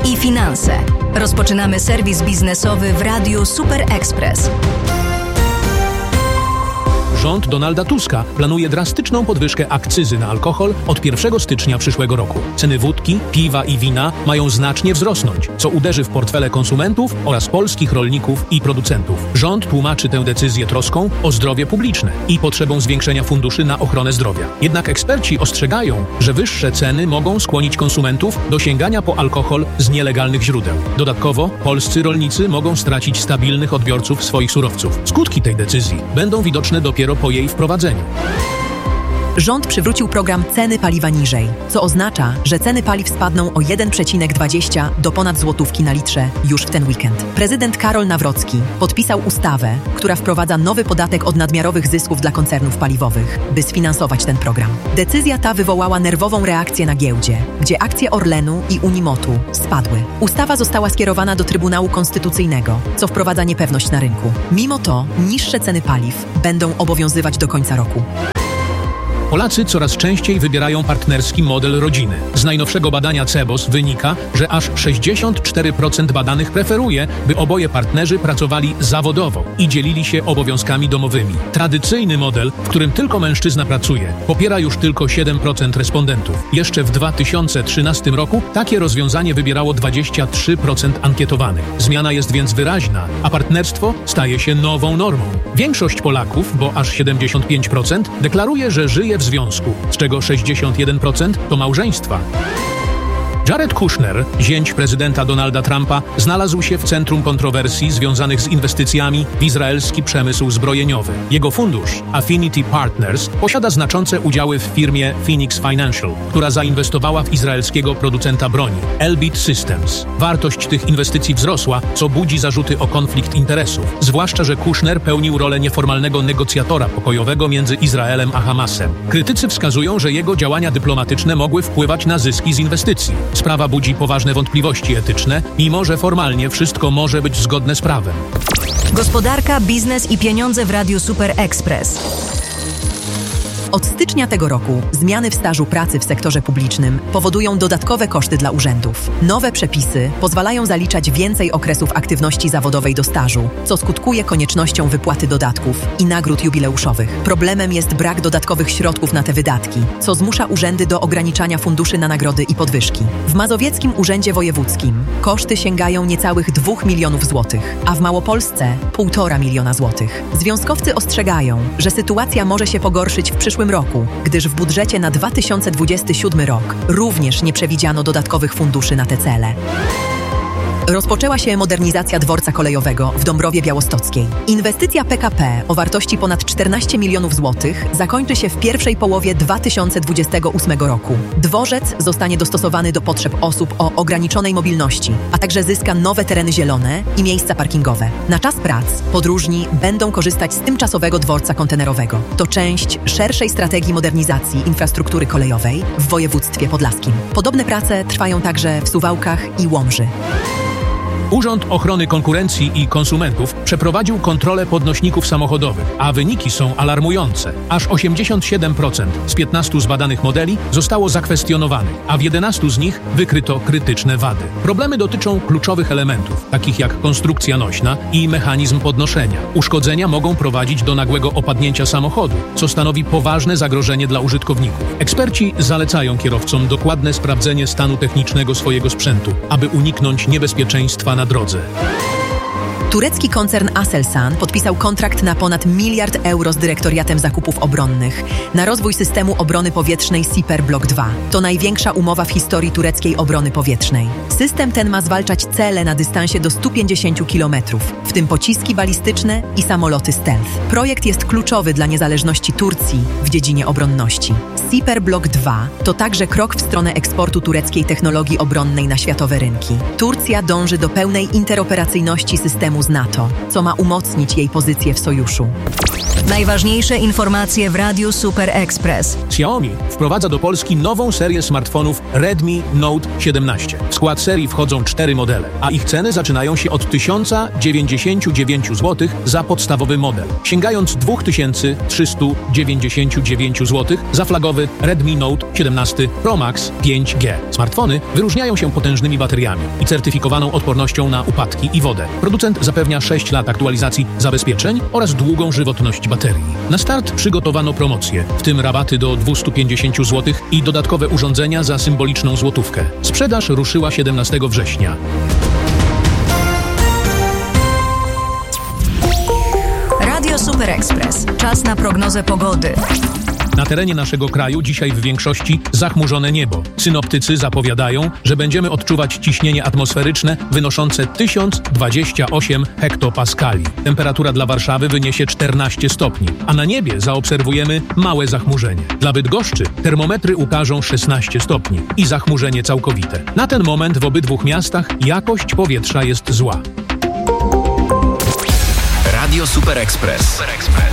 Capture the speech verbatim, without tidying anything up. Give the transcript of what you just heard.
i finanse. Rozpoczynamy serwis biznesowy w Radiu Super Express. Rząd Donalda Tuska planuje drastyczną podwyżkę akcyzy na alkohol od pierwszego stycznia przyszłego roku. Ceny wódki, piwa i wina mają znacznie wzrosnąć, co uderzy w portfele konsumentów oraz polskich rolników i producentów. Rząd tłumaczy tę decyzję troską o zdrowie publiczne i potrzebą zwiększenia funduszy na ochronę zdrowia. Jednak eksperci ostrzegają, że wyższe ceny mogą skłonić konsumentów do sięgania po alkohol z nielegalnych źródeł. Dodatkowo polscy rolnicy mogą stracić stabilnych odbiorców swoich surowców. Skutki tej decyzji będą widoczne dopiero po jej wprowadzeniu. Rząd przywrócił program Ceny paliwa niżej, co oznacza, że ceny paliw spadną o jeden przecinek dwadzieścia do ponad złotówki na litrze już w ten weekend. Prezydent Karol Nawrocki podpisał ustawę, która wprowadza nowy podatek od nadmiarowych zysków dla koncernów paliwowych, by sfinansować ten program. Decyzja ta wywołała nerwową reakcję na giełdzie, gdzie akcje Orlenu i Unimotu spadły. Ustawa została skierowana do Trybunału Konstytucyjnego, co wprowadza niepewność na rynku. Mimo to niższe ceny paliw będą obowiązywać do końca roku. Polacy coraz częściej wybierają partnerski model rodziny. Z najnowszego badania C E B O S wynika, że aż sześćdziesiąt cztery procent badanych preferuje, by oboje partnerzy pracowali zawodowo i dzielili się obowiązkami domowymi. Tradycyjny model, w którym tylko mężczyzna pracuje, popiera już tylko siedem procent respondentów. Jeszcze w dwa tysiące trzynastym roku takie rozwiązanie wybierało dwadzieścia trzy procent ankietowanych. Zmiana jest więc wyraźna, a partnerstwo staje się nową normą. Większość Polaków, bo aż siedemdziesiąt pięć procent, deklaruje, że żyje w związku, z czego sześćdziesiąt jeden procent to małżeństwa. Jared Kushner, zięć prezydenta Donalda Trumpa, znalazł się w centrum kontrowersji związanych z inwestycjami w izraelski przemysł zbrojeniowy. Jego fundusz, Affinity Partners, posiada znaczące udziały w firmie Phoenix Financial, która zainwestowała w izraelskiego producenta broni, Elbit Systems. Wartość tych inwestycji wzrosła, co budzi zarzuty o konflikt interesów, zwłaszcza że Kushner pełnił rolę nieformalnego negocjatora pokojowego między Izraelem a Hamasem. Krytycy wskazują, że jego działania dyplomatyczne mogły wpływać na zyski z inwestycji. Sprawa budzi poważne wątpliwości etyczne, mimo że formalnie wszystko może być zgodne z prawem. Gospodarka, biznes i pieniądze w Radiu Super Express. Od stycznia tego roku zmiany w stażu pracy w sektorze publicznym powodują dodatkowe koszty dla urzędów. Nowe przepisy pozwalają zaliczać więcej okresów aktywności zawodowej do stażu, co skutkuje koniecznością wypłaty dodatków i nagród jubileuszowych. Problemem jest brak dodatkowych środków na te wydatki, co zmusza urzędy do ograniczania funduszy na nagrody i podwyżki. W Mazowieckim Urzędzie Wojewódzkim koszty sięgają niecałych dwóch milionów złotych, a w Małopolsce półtora miliona złotych. Związkowcy ostrzegają, że sytuacja może się pogorszyć w przyszłym roku, gdyż w budżecie na dwa tysiące dwudziesty siódmy rok również nie przewidziano dodatkowych funduszy na te cele. Rozpoczęła się modernizacja dworca kolejowego w Dąbrowie Białostockiej. Inwestycja P K P o wartości ponad czternaście milionów złotych zakończy się w pierwszej połowie dwa tysiące dwudziestego ósmego roku. Dworzec zostanie dostosowany do potrzeb osób o ograniczonej mobilności, a także zyska nowe tereny zielone i miejsca parkingowe. Na czas prac podróżni będą korzystać z tymczasowego dworca kontenerowego. To część szerszej strategii modernizacji infrastruktury kolejowej w województwie podlaskim. Podobne prace trwają także w Suwałkach i Łomży. Urząd Ochrony Konkurencji i Konsumentów przeprowadził kontrolę podnośników samochodowych, a wyniki są alarmujące. Aż osiemdziesiąt siedem procent z piętnastu zbadanych modeli zostało zakwestionowanych, a w jedenastu z nich wykryto krytyczne wady. Problemy dotyczą kluczowych elementów, takich jak konstrukcja nośna i mechanizm podnoszenia. Uszkodzenia mogą prowadzić do nagłego opadnięcia samochodu, co stanowi poważne zagrożenie dla użytkowników. Eksperci zalecają kierowcom dokładne sprawdzenie stanu technicznego swojego sprzętu, aby uniknąć niebezpieczeństwa na drodze. Turecki koncern Aselsan podpisał kontrakt na ponad miliard euro z Dyrektoriatem Zakupów Obronnych na rozwój systemu obrony powietrznej Siper Block dwa. To największa umowa w historii tureckiej obrony powietrznej. System ten ma zwalczać cele na dystansie do stu pięćdziesięciu kilometrów, w tym pociski balistyczne i samoloty stealth. Projekt jest kluczowy dla niezależności Turcji w dziedzinie obronności. Siper Block dwa to także krok w stronę eksportu tureckiej technologii obronnej na światowe rynki. Turcja dąży do pełnej interoperacyjności systemu z NATO, co ma umocnić jej pozycję w sojuszu. Najważniejsze informacje w Radiu Super Express. Xiaomi wprowadza do Polski nową serię smartfonów Redmi Note siedemnaście. W skład serii wchodzą cztery modele, a ich ceny zaczynają się od tysiąc dziewięćdziesiąt dziewięć złotych za podstawowy model, sięgając dwa tysiące trzysta dziewięćdziesiąt dziewięć złotych za flagowy Redmi Note siedemnaście Pro Max pięć G. Smartfony wyróżniają się potężnymi bateriami i certyfikowaną odpornością na upadki i wodę. Producent zapewnia sześć lat aktualizacji zabezpieczeń oraz długą żywotność baterii. Na start przygotowano promocje, w tym rabaty do dwieście pięćdziesiąt złotych i dodatkowe urządzenia za symboliczną złotówkę. Sprzedaż ruszyła siedemnastego września. Radio Super Express. Czas na prognozę pogody. Na terenie naszego kraju dzisiaj w większości zachmurzone niebo. Synoptycy zapowiadają, że będziemy odczuwać ciśnienie atmosferyczne wynoszące tysiąc dwadzieścia osiem hektopaskali. Temperatura dla Warszawy wyniesie czternaście stopni, a na niebie zaobserwujemy małe zachmurzenie. Dla Bydgoszczy termometry ukażą szesnaście stopni i zachmurzenie całkowite. Na ten moment w obydwu miastach jakość powietrza jest zła. Radio Super Express. Super Express.